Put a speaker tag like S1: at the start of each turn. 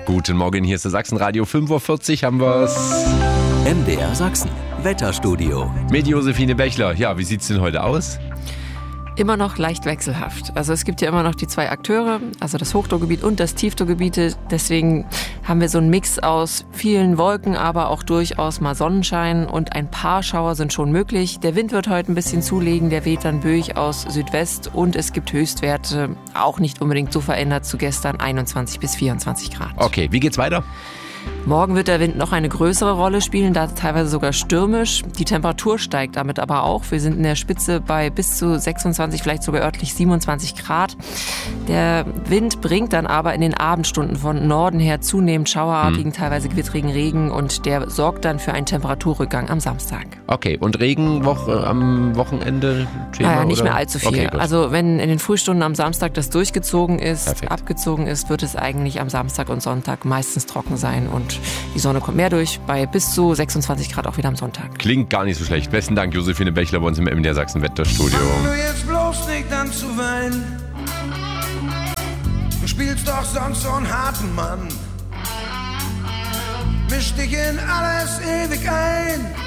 S1: Guten Morgen, hier ist das Sachsenradio. 5:40 Uhr haben wir's.
S2: MDR Sachsen, Wetterstudio.
S1: Mit Josephine Bechler. Ja, wie sieht's denn heute aus?
S3: Immer noch leicht wechselhaft. Also es gibt ja immer noch die zwei Akteure, also das Hochdruckgebiet und das Tiefdruckgebiet. Deswegen haben wir so einen Mix aus vielen Wolken, aber auch durchaus mal Sonnenschein und ein paar Schauer sind schon möglich. Der Wind wird heute ein bisschen zulegen, der weht dann böig aus Südwest und es gibt Höchstwerte, auch nicht unbedingt so verändert zu gestern, 21 bis 24 Grad.
S1: Okay, wie geht's weiter?
S3: Morgen wird der Wind noch eine größere Rolle spielen, da teilweise sogar stürmisch. Die Temperatur steigt damit aber auch. Wir sind in der Spitze bei bis zu 26, vielleicht sogar örtlich 27 Grad. Der Wind bringt dann aber in den Abendstunden von Norden her zunehmend schauerartigen, teilweise gewittrigen Regen und der sorgt dann für einen Temperaturrückgang am Samstag.
S1: Okay, und Regen am Wochenende? Thema,
S3: Naja, nicht
S1: oder?
S3: mehr allzu viel.
S1: Okay, gut.
S3: Also wenn in den Frühstunden am Samstag das durchgezogen ist,
S1: Perfekt.
S3: abgezogen ist, wird es eigentlich am Samstag und Sonntag meistens trocken sein und die Sonne kommt mehr durch, bei bis zu 26 Grad auch wieder am Sonntag.
S1: Klingt gar nicht so schlecht. Besten Dank, Josephine Bechler bei uns im MDR Sachsen Wetterstudio.
S4: Fang du jetzt bloß nicht an zu weinen. Du spielst doch sonst so einen harten Mann. Misch dich in alles ewig ein.